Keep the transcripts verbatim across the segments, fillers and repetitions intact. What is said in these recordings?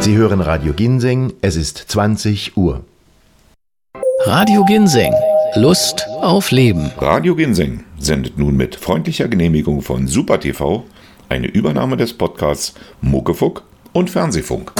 Sie hören Radio Ginseng, es ist zwanzig Uhr. Radio Ginseng. Lust auf Leben. Radio Ginseng sendet nun mit freundlicher Genehmigung von Super T V eine Übernahme des Podcasts Muckefuck und Fernsehfunk.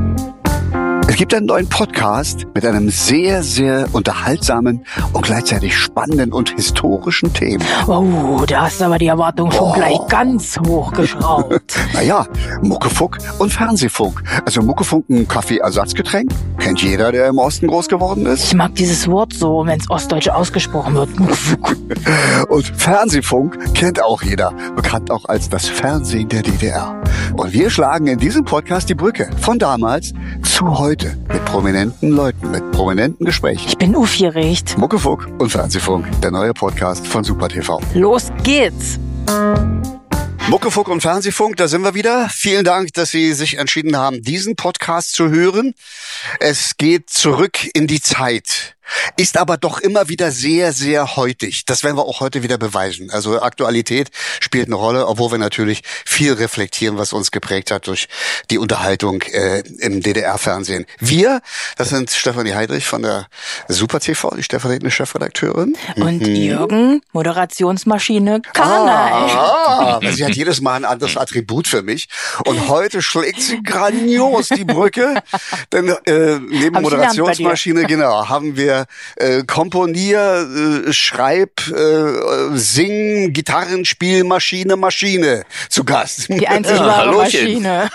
Es gibt einen neuen Podcast mit einem sehr, sehr unterhaltsamen und gleichzeitig spannenden und historischen Thema. Oh, da hast du aber die Erwartung schon oh. gleich ganz hochgeschraubt. Naja, Muckefuck und Fernsehfunk. Also Muckefuck, ein Kaffeeersatzgetränk. Kennt jeder, der im Osten groß geworden ist. Ich mag dieses Wort so, wenn es ostdeutsch ausgesprochen wird. Muckefuck. Und Fernsehfunk kennt auch jeder. Bekannt auch als das Fernsehen der D D R. Und wir schlagen in diesem Podcast die Brücke von damals zu heute. Mit prominenten Leuten, mit prominenten Gesprächen. Ich bin aufgeregt. Muckefuck und Fernsehfunk, der neue Podcast von Super T V. Los geht's! Muckefuck und Fernsehfunk, da sind wir wieder. Vielen Dank, dass Sie sich entschieden haben, diesen Podcast zu hören. Es geht zurück in die Zeit. Ist aber doch immer wieder sehr, sehr heutig. Das werden wir auch heute wieder beweisen. Also Aktualität spielt eine Rolle, obwohl wir natürlich viel reflektieren, was uns geprägt hat durch die Unterhaltung äh, im D D R-Fernsehen. Wir, das sind Stefanie Heidrich von der Super T V, die stellvertretende Chefredakteurin. Und mhm. Jürgen, Moderationsmaschine Kanal. Ah, ah, sie hat jedes Mal ein anderes Attribut für mich. Und heute schlägt sie grandios die Brücke. Denn äh, neben Moderationsmaschine, genau, haben wir Äh, Komponier, äh, Schreib, äh, Sing, Gitarrenspielmaschine, Maschine zu Gast. Die einzig ja, wahre Maschine.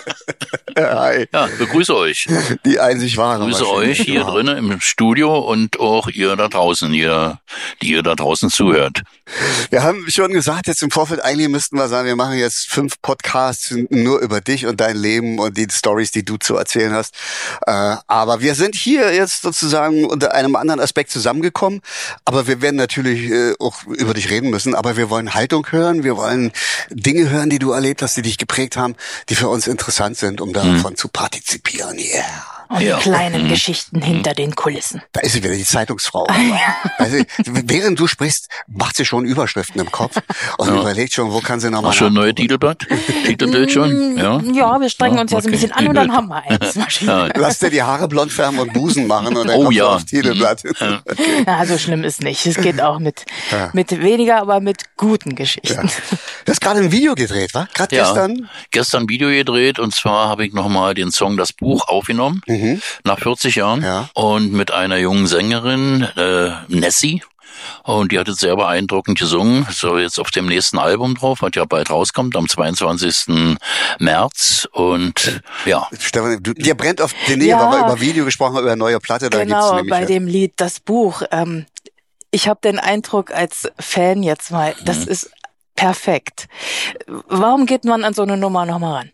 Hi. Ja, begrüße euch. Die einzig wahre Maschine. Begrüße euch hier genau. drinnen im Studio und auch ihr da draußen, ihr, die ihr da draußen zuhört. Wir haben schon gesagt, jetzt im Vorfeld, eigentlich müssten wir sagen, wir machen jetzt fünf Podcasts nur über dich und dein Leben und die Stories, die du zu erzählen hast. Äh, aber wir sind hier jetzt sozusagen unter einem anderen Aspekt zusammengekommen. Aber wir werden natürlich äh, auch über dich reden müssen. Aber wir wollen Haltung hören. Wir wollen Dinge hören, die du erlebt hast, die dich geprägt haben, die für uns interessant sind, um davon hm. zu partizipieren. Yeah. Und ja. die kleinen mhm. Geschichten hinter den Kulissen. Da ist sie wieder, die Zeitungsfrau. Also, während du sprichst, macht sie schon Überschriften im Kopf und ja. überlegt schon, wo kann sie nochmal... Ach, schon ein neues Titelblatt? Titelbild schon? Ja, ja wir strengen ja, uns jetzt okay. ein bisschen an und dann haben wir eins. Ja. Lass dir die Haare blond färben und Busen machen und dann oh, kommst ja. du aufs Titelblatt. Ja. Okay. Ja, so schlimm ist nicht. Es geht auch mit, ja. mit weniger, aber mit guten Geschichten. Ja. Du hast gerade ein Video gedreht, wa? Gerade ja, gestern? Gestern ein Video gedreht und zwar habe ich nochmal den Song Das Buch aufgenommen. Mhm. Nach vierzig Jahren ja. und mit einer jungen Sängerin, äh, Nessie. Und die hat es sehr beeindruckend gesungen. So jetzt auf dem nächsten Album drauf, was ja bald rauskommt, am zweiundzwanzigsten März. Und ja. Stefan, du, dir brennt auf die Nähe, ja. weil wir über Video gesprochen haben, über eine neue Platte. Da genau, gibt's nämlich bei ja. dem Lied Das Buch. Ähm, ich habe den Eindruck als Fan jetzt mal, das mhm. ist perfekt. Warum geht man an so eine Nummer nochmal ran?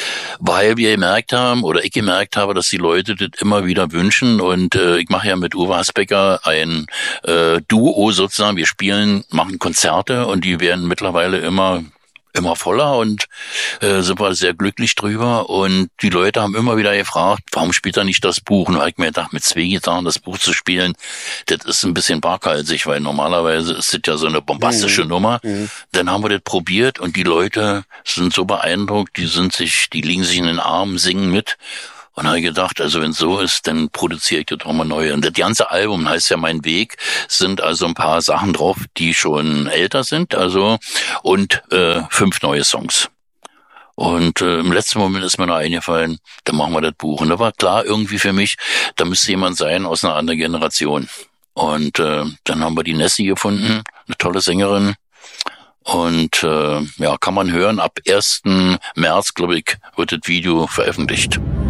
Weil wir gemerkt haben, oder ich gemerkt habe, dass die Leute das immer wieder wünschen und äh, ich mache ja mit Uwe Hasbecker ein äh, Duo sozusagen, wir spielen, machen Konzerte und die werden mittlerweile immer immer voller und äh, sind wir sehr glücklich drüber und die Leute haben immer wieder gefragt, warum spielt er nicht das Buch? Und da habe ich mir gedacht, mit zwei Gitarren das Buch zu spielen, das ist ein bisschen waghalsig, weil normalerweise ist das ja so eine bombastische mhm. Nummer. Mhm. Dann haben wir das probiert und die Leute sind so beeindruckt, die sind sich, die liegen sich in den Armen, singen mit. Und habe ich gedacht, also wenn es so ist, dann produziere ich das auch mal neu. Und das ganze Album heißt ja Mein Weg, sind also ein paar Sachen drauf, die schon älter sind, also und äh, fünf neue Songs. Und äh, im letzten Moment ist mir noch eingefallen, dann machen wir das Buch. Und da war klar irgendwie für mich, da müsste jemand sein aus einer anderen Generation. Und äh, dann haben wir die Nessie gefunden, eine tolle Sängerin. Und äh, ja, kann man hören, ab ersten März, glaube ich, wird das Video veröffentlicht.